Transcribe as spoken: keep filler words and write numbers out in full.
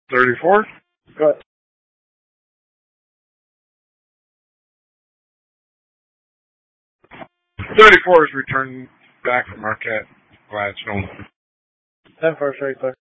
thirty-four? Go ahead. thirty-four is returned back from Marquette Gladstone. ten first, right, sir.